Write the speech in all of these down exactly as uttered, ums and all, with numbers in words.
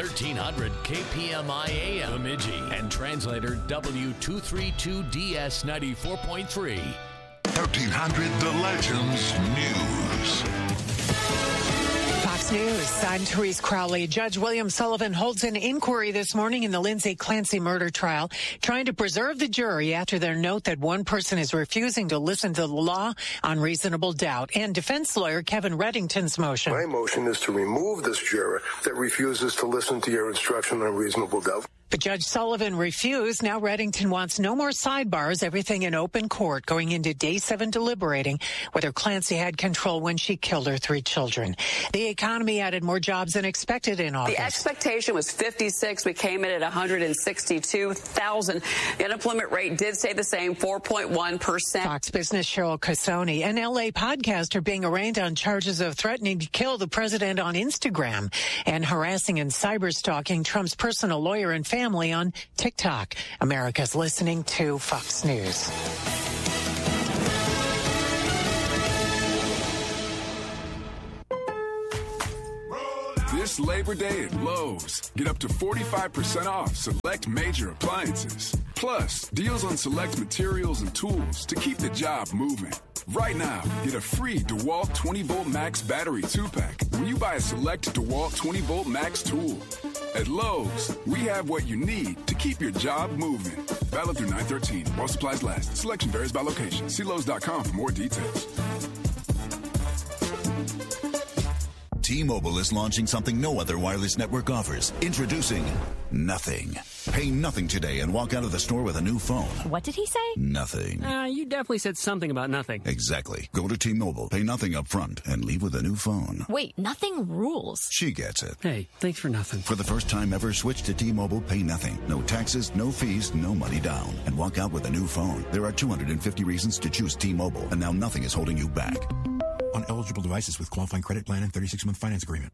thirteen hundred K P M I A M Bemidji and translator W two thirty-two D S ninety-four point three. thirteen hundred The Legends News. Fox News, I'm Therese Crowley. Judge William Sullivan holds an inquiry this morning in the Lindsay Clancy murder trial, trying to preserve the jury after their note that one person is refusing to listen to the law on reasonable doubt, and defense lawyer Kevin Reddington's motion. My motion is to remove this juror that refuses to listen to your instruction on reasonable doubt. But Judge Sullivan refused. Now Reddington wants no more sidebars, everything in open court, going into day seven deliberating whether Clancy had control when she killed her three children. The economy added more jobs than expected in August. The expectation was fifty-six. We came in at one hundred sixty-two thousand. The unemployment rate did stay the same, four point one percent. Fox Business Cheryl Casoni, an L A podcaster being arraigned on charges of threatening to kill the president on Instagram and harassing and cyberstalking Trump's personal lawyer and family on TikTok. America's listening to Fox News. This Labor Day at Lowe's, get up to forty-five percent off select major appliances. Plus, deals on select materials and tools to keep the job moving. Right now, get a free DeWalt twenty volt Max battery two pack when you buy a select DeWalt twenty volt Max tool. At Lowe's, we have what you need to keep your job moving. Valid through nine thirteen while supplies last. Selection varies by location. See Lowe's dot com for more details. T-Mobile is launching something no other wireless network offers. Introducing Nothing. Pay nothing today and walk out of the store with a new phone. What did he say? Nothing. Uh, you definitely said something about nothing. Exactly. Go to T-Mobile, pay nothing up front, and leave with a new phone. Wait, nothing rules. She gets it. Hey, thanks for nothing. For the first time ever, switch to T-Mobile, pay nothing. No taxes, no fees, no money down. And walk out with a new phone. There are two hundred fifty reasons to choose T-Mobile, and now nothing is holding you back. On eligible devices with qualifying credit plan and thirty-six month finance agreement.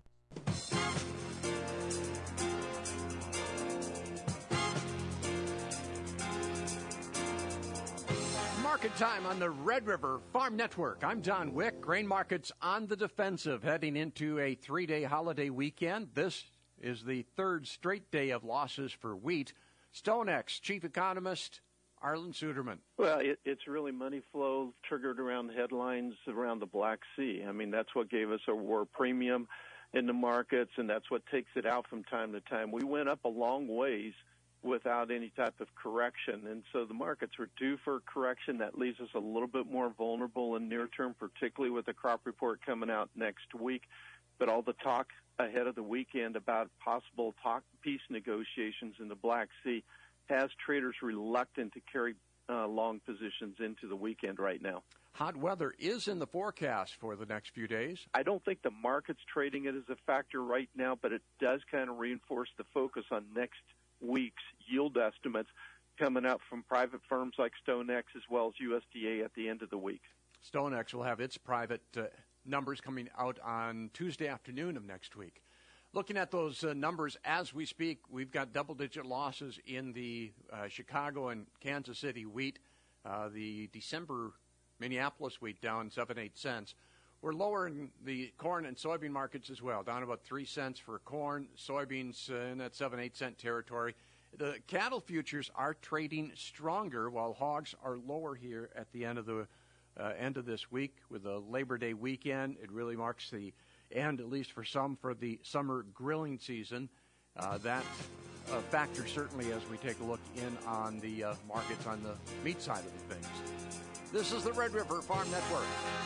Market time on the Red River Farm Network. I'm Don Wick. Grain markets on the defensive heading into a three-day holiday weekend. This is the third straight day of losses for wheat. StoneX chief economist Arlan Suderman. Well, it, it's really money flow triggered around the headlines around the Black Sea. I mean, that's what gave us a war premium in the markets, and that's what takes it out from time to time. We went up a long ways without any type of correction, and so the markets were due for a correction. That leaves us a little bit more vulnerable in near term, particularly with the crop report coming out next week. But all the talk ahead of the weekend about possible talk, peace negotiations in the Black Sea has traders reluctant to carry uh, long positions into the weekend right now. Hot weather is in the forecast for the next few days. I don't think the market's trading it as a factor right now, but it does kind of reinforce the focus on next week's yield estimates coming out from private firms like StoneX as well as U S D A at the end of the week. StoneX will have its private uh, numbers coming out on Tuesday afternoon of next week. Looking at those uh, numbers as we speak, we've got double-digit losses in the uh, Chicago and Kansas City wheat. Uh, the December Minneapolis wheat down seven, eight cents. We're lower in the corn and soybean markets as well, down about three cents for corn, soybeans uh, in that seven, eight cent territory. The cattle futures are trading stronger while hogs are lower here at the end of the uh, end of this week with the Labor Day weekend. It really marks the end, at least for some, for the summer grilling season. Uh, that uh, factor certainly as we take a look in on the uh, markets on the meat side of the things. This is the Red River Farm Network.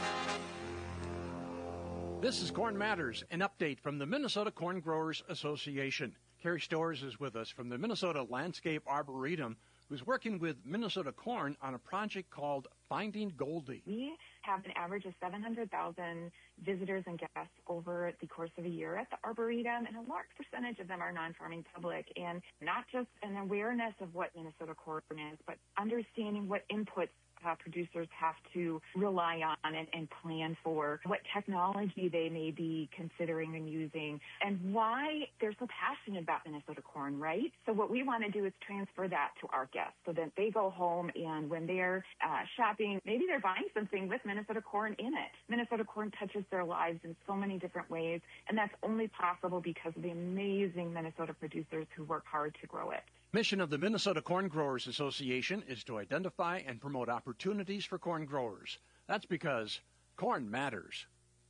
This is Corn Matters, an update from the Minnesota Corn Growers Association. Carrie Storrs is with us from the Minnesota Landscape Arboretum, who's working with Minnesota Corn on a project called Finding Goldie. We have an average of seven hundred thousand visitors and guests over the course of a year at the Arboretum, and a large percentage of them are non-farming public, and not just an awareness of what Minnesota corn is, but understanding what inputs uh, producers have to rely on and, and plan for, what technology they may be considering and using, and why they're so passionate about Minnesota corn, right? So what we want to do is transfer that to our guests so that they go home and when they're uh, shopping, maybe they're buying something with Minnesota corn in it. Minnesota corn touches their lives in so many different ways, and that's only possible because of the amazing Minnesota producers who work hard to grow it. Mission of the Minnesota Corn Growers Association is to identify and promote opportunities for corn growers. That's because corn matters.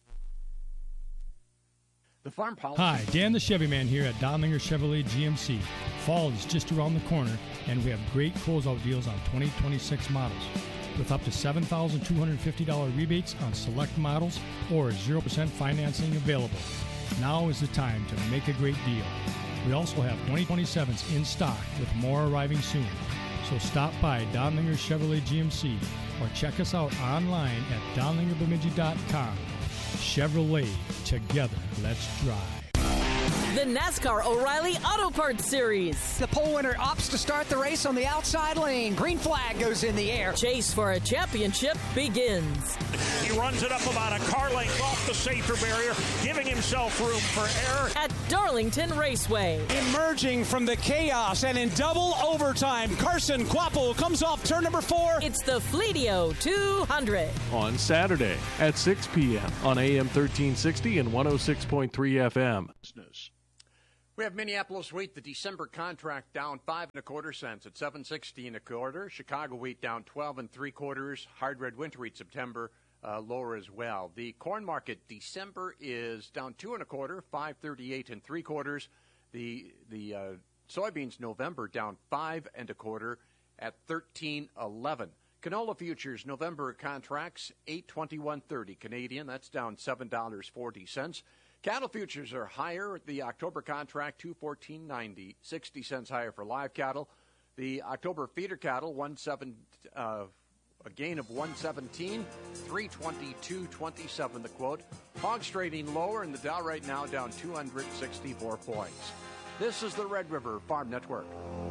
The farm policy. Hi, Dan the Chevy Man here at Donlinger Chevrolet G M C. Fall is just around the corner, and we have great closeout deals on twenty twenty-six models with up to seven thousand two hundred fifty dollars rebates on select models or zero percent financing available. Now is the time to make a great deal. We also have twenty twenty-sevens in stock with more arriving soon. So stop by Donlinger Chevrolet G M C or check us out online at donlinger bemidji dot com. Chevrolet, together, let's drive. The NASCAR O'Reilly Auto Parts Series. The pole winner opts to start the race on the outside lane. Green flag goes in the air. Chase for a championship begins. He runs it up about a car length off the safety barrier, giving himself room for error. At Darlington Raceway. Emerging from the chaos and in double overtime, Carson Quapple comes off turn number four. It's the Fleetio two hundred. On Saturday at six p.m. on A M thirteen sixty and one oh six point three F M. We have Minneapolis wheat, the December contract down five and a quarter cents at seven sixty and a quarter. Chicago wheat down twelve and three quarters. Hard red winter wheat September uh, lower as well. The corn market December is down two and a quarter, five thirty-eight and three quarters. The the uh, soybeans November down five and a quarter at thirteen eleven. Canola futures November contracts eight twenty-one thirty Canadian. That's down seven dollars and forty cents. Cattle futures are higher. The October contract, two fourteen ninety, sixty cents higher for live cattle. The October feeder cattle, one seven, uh, a gain of one seventeen, three twenty-two twenty-seven the quote. Hogs trading lower, and the Dow right now down two hundred sixty-four points. This is the Red River Farm Network.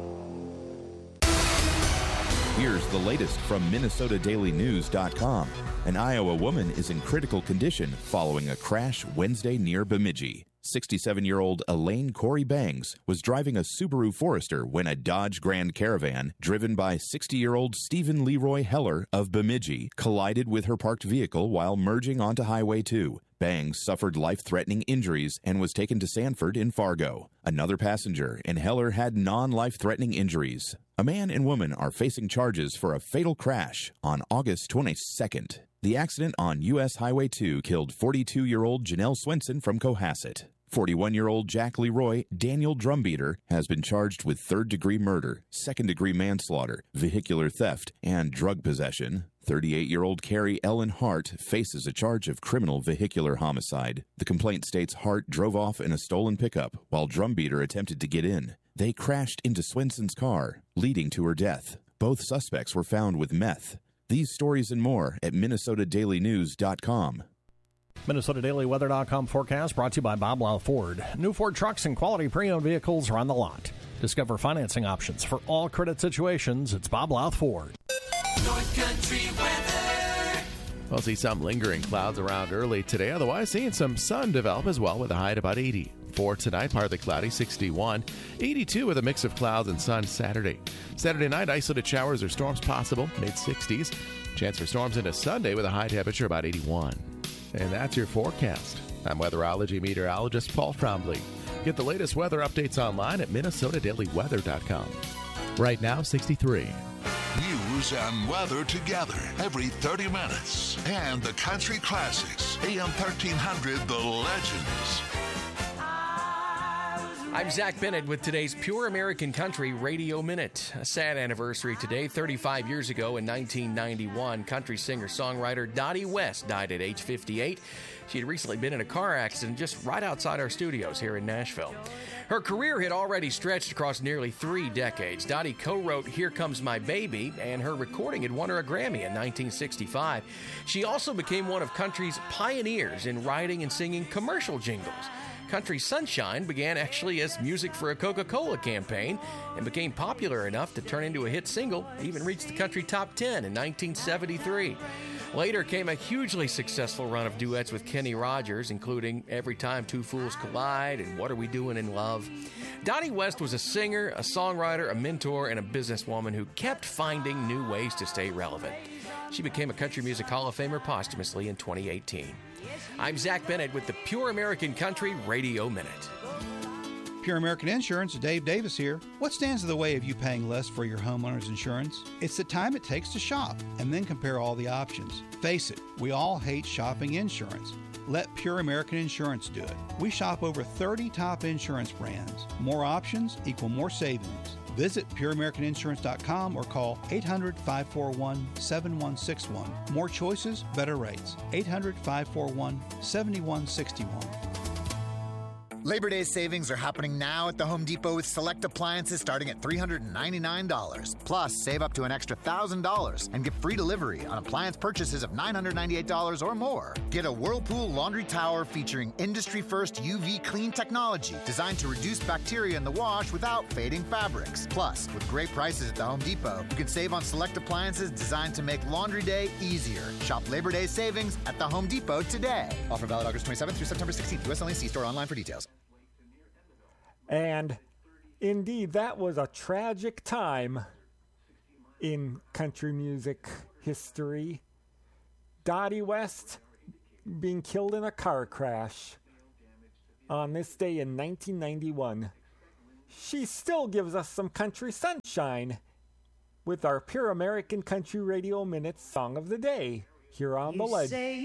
Here's the latest from Minnesota Daily News dot com. An Iowa woman is in critical condition following a crash Wednesday near Bemidji. sixty-seven-year-old Elaine Corey Bangs was driving a Subaru Forester when a Dodge Grand Caravan, driven by sixty-year-old Stephen Leroy Heller of Bemidji, collided with her parked vehicle while merging onto Highway two. Bangs suffered life-threatening injuries and was taken to Sanford in Fargo. Another passenger and Heller had non-life-threatening injuries. A man and woman are facing charges for a fatal crash on August twenty-second. The accident on U S Highway two killed forty-two-year-old Janelle Swenson from Cohasset. forty-one-year-old Jack Leroy Daniel Drumbeater has been charged with third-degree murder, second-degree manslaughter, vehicular theft, and drug possession. thirty-eight-year-old Carrie Ellen Hart faces a charge of criminal vehicular homicide. The complaint states Hart drove off in a stolen pickup while Drumbeater attempted to get in. They crashed into Swenson's car, leading to her death. Both suspects were found with meth. These stories and more at Minnesota Daily News dot com. Minnesota Daily Weather dot com forecast brought to you by Bob Lau Ford. New Ford trucks and quality pre-owned vehicles are on the lot. Discover financing options for all credit situations. It's Bob Lau Ford. North Country weather. We'll see some lingering clouds around early today. Otherwise, seeing some sun develop as well with a high at about eighty. For tonight, partly cloudy, sixty-one. eighty-two with a mix of clouds and sun Saturday. Saturday night, isolated showers or storms possible, mid-sixties. Chance for storms into Sunday with a high temperature about eighty-one. And that's your forecast. I'm weatherology meteorologist Paul Trombley. Get the latest weather updates online at Minnesota Daily Weather dot com. Right now, sixty-three. News and weather together every thirty minutes. And the country classics. A M thirteen hundred, The Legends. I'm Zach Bennett with today's Pure American Country Radio Minute. A sad anniversary today. thirty-five years ago in nineteen ninety-one, country singer-songwriter Dottie West died at age fifty-eight. She had recently been in a car accident just right outside our studios here in Nashville. Her career had already stretched across nearly three decades. Dottie co-wrote Here Comes My Baby, and her recording had won her a Grammy in nineteen sixty-five. She also became one of country's pioneers in writing and singing commercial jingles. Country Sunshine began actually as music for a Coca-Cola campaign and became popular enough to turn into a hit single, even reached the country top ten in nineteen seventy-three. Later came a hugely successful run of duets with Kenny Rogers, including Every Time Two Fools Collide and What Are We Doing in Love. Donnie West was a singer, a songwriter, a mentor, and a businesswoman who kept finding new ways to stay relevant. She became a Country Music Hall of Famer posthumously in twenty eighteen. I'm Zach Bennett with the Pure American Country Radio Minute. Pure American Insurance, Dave Davis here. What stands in the way of you paying less for your homeowner's insurance? It's the time it takes to shop and then compare all the options. Face it, we all hate shopping insurance. Let Pure American Insurance do it. We shop over thirty top insurance brands. More options equal more savings. Visit pure american insurance dot com or call eight hundred, five four one, seven one six one. More choices, better rates. eight hundred, five four one, seven one six one. Labor Day savings are happening now at the Home Depot with select appliances starting at three hundred ninety-nine dollars. Plus, save up to an extra one thousand dollars and get free delivery on appliance purchases of nine hundred ninety-eight dollars or more. Get a Whirlpool laundry tower featuring industry-first U V clean technology designed to reduce bacteria in the wash without fading fabrics. Plus, with great prices at the Home Depot, you can save on select appliances designed to make laundry day easier. Shop Labor Day savings at the Home Depot today. Offer valid August twenty-seventh through September sixteenth. U S only. See store online for details. And indeed, that was a tragic time in country music history. Dottie West being killed in a car crash on this day in nineteen ninety-one. She still gives us some country sunshine with our Pure American Country Radio Minute Song of the Day here on The Legend.